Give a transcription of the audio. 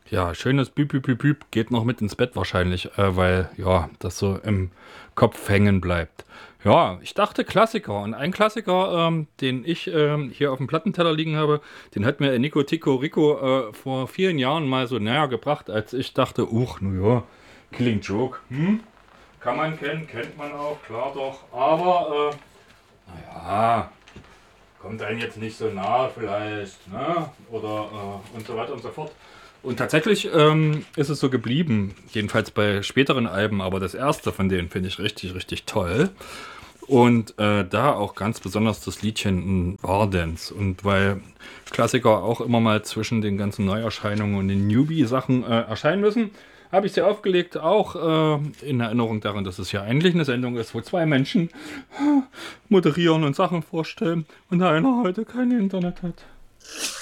Ja, schönes Büb, Büb, Büb, Büb geht noch mit ins Bett wahrscheinlich, weil ja, das so im Kopf hängen bleibt. Ja, ich dachte Klassiker. Und ein Klassiker, den ich hier auf dem Plattenteller liegen habe, den hat mir Nico Tico Rico vor vielen Jahren mal so näher gebracht, als ich dachte, nu ja, Killing Joke. Kann man kennen, kennt man auch, klar doch. Aber, naja, kommt einem jetzt nicht so nahe vielleicht, ne? Oder und so weiter und so fort. Und tatsächlich ist es so geblieben, jedenfalls bei späteren Alben, aber das erste von denen finde ich richtig, richtig toll. Und da auch ganz besonders das Liedchen Wardens. Und weil Klassiker auch immer mal zwischen den ganzen Neuerscheinungen und den Newbie-Sachen erscheinen müssen, habe ich sie aufgelegt, auch in Erinnerung daran, dass es ja eigentlich eine Sendung ist, wo zwei Menschen moderieren und Sachen vorstellen und einer heute kein Internet hat.